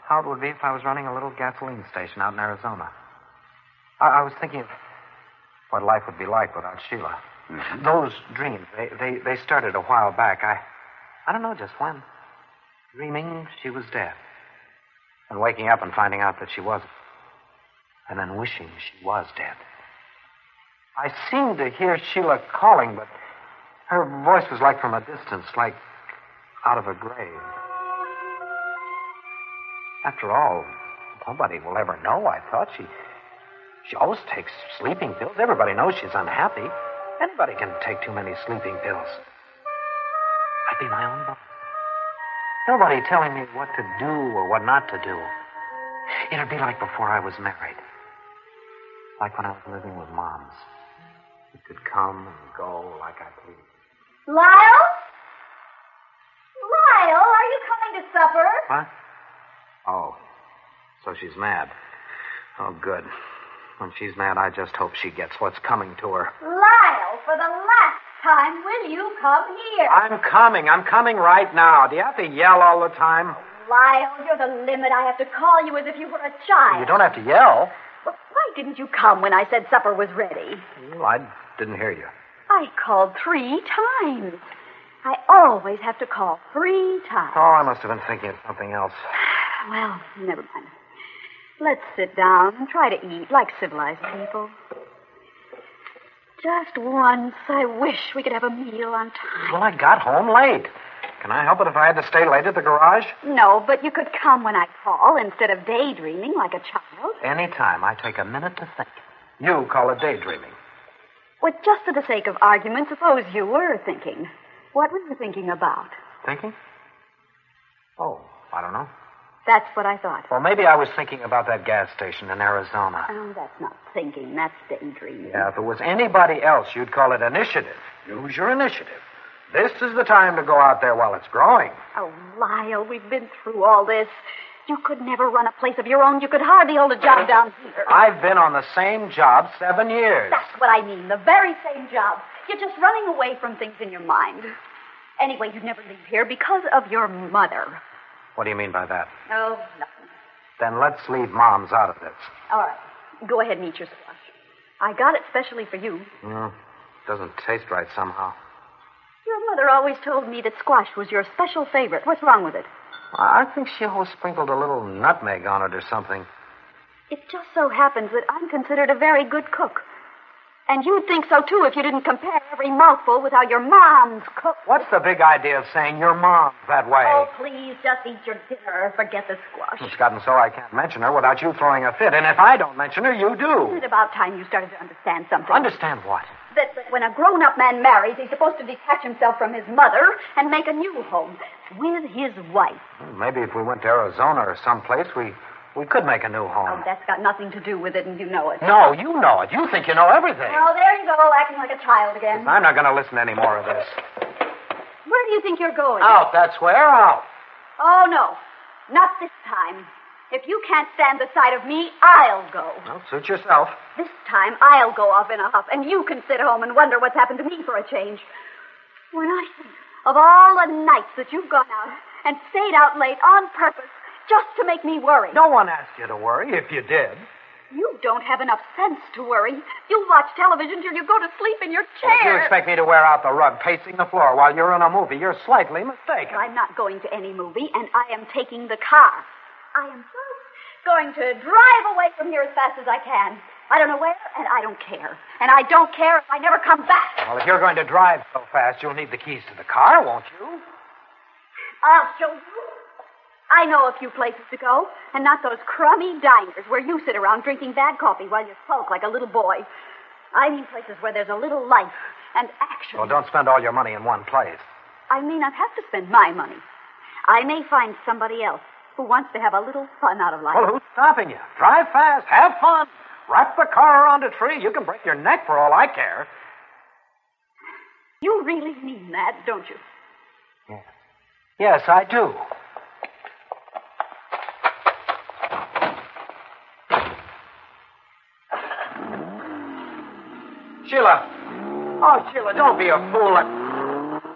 how it would be if I was running a little gasoline station out in Arizona. I was thinking of what life would be like without Sheila. Mm-hmm. Those dreams, they started a while back. I don't know just when. Dreaming she was dead. And waking up and finding out that she wasn't. And then wishing she was dead. I seemed to hear Sheila calling, but her voice was like from a distance, like out of a grave. After all, nobody will ever know, I thought. She always takes sleeping pills. Everybody knows she's unhappy. Anybody can take too many sleeping pills. I'd be my own boss. Nobody telling me what to do or what not to do. It'd be like before I was married. Like when I was living with Moms. It could come and go like I pleased. Lyle? Lyle, are you coming to supper? What? Oh, so she's mad. Oh, good. When she's mad, I just hope she gets what's coming to her. Lyle, for the last time, will you come here? I'm coming right now. Do you have to yell all the time? Lyle, you're the limit. I have to call you as if you were a child. You don't have to yell. Well, why didn't you come when I said supper was ready? Well, I didn't hear you. I called 3 times. I always have to call 3 times. Oh, I must have been thinking of something else. Well, never mind. Let's sit down and try to eat like civilized people. Just once, I wish we could have a meal on time. Well, I got home late. Can I help it if I had to stay late at the garage? No, but you could come when I call instead of daydreaming like a child. Anytime. I take a minute to think. You call it daydreaming. Well, just for the sake of argument, suppose you were thinking. What were you thinking about? Thinking? Oh, I don't know. That's what I thought. Well, maybe I was thinking about that gas station in Arizona. Oh, that's not thinking. That's daydreaming. Yeah, if it was anybody else, you'd call it initiative. Use your initiative. This is the time to go out there while it's growing. Oh, Lyle, we've been through all this. You could never run a place of your own. You could hardly hold a job down here. I've been on the same job 7 years. That's what I mean. The very same job. You're just running away from things in your mind. Anyway, you'd never leave here because of your mother. What do you mean by that? Oh, nothing. Then let's leave Moms out of this. All right. Go ahead and eat your squash. I got it specially for you. Doesn't taste right somehow. Your mother always told me that squash was your special favorite. What's wrong with it? I think she always sprinkled a little nutmeg on it or something. It just so happens that I'm considered a very good cook. And you'd think so, too, if you didn't compare every mouthful with how your mom's cooked. What's the big idea of saying your mom's that way? Oh, please, just eat your dinner. Forget the squash. It's gotten so I can't mention her without you throwing a fit. And if I don't mention her, you do. Isn't it about time you started to understand something? Understand what? That when a grown-up man marries, he's supposed to detach himself from his mother and make a new home with his wife. Well, maybe if we went to Arizona or someplace, we could make a new home. Oh, that's got nothing to do with it, and you know it. No, you know it. You think you know everything. Oh, there you go, acting like a child again. I'm not going to listen to any more of this. Where do you think you're going? Out, that's where. Out. Oh, no. Not this time. If you can't stand the sight of me, I'll go. Well, suit yourself. This time, I'll go off in a huff, and you can sit home and wonder what's happened to me for a change. When I think of all the nights that you've gone out and stayed out late on purpose just to make me worry. No one asked you to worry, if you did. You don't have enough sense to worry. You'll watch television till you go to sleep in your chair. If you expect me to wear out the rug pacing the floor while you're in a movie, you're slightly mistaken. I'm not going to any movie, and I am taking the car. I am just going to drive away from here as fast as I can. I don't know where, and I don't care. And I don't care if I never come back. Well, if you're going to drive so fast, you'll need the keys to the car, won't you? I'll show you. I know a few places to go, and not those crummy diners where you sit around drinking bad coffee while you sulk like a little boy. I mean places where there's a little life and action. Well, don't spend all your money in one place. I may not have to spend my money. I may find somebody else who wants to have a little fun out of life. Well, who's stopping you? Drive fast. Have fun. Wrap the car around a tree. You can break your neck for all I care. You really mean that, don't you? Yes. Yes, I do. Sheila. Oh, Sheila, don't be a fool.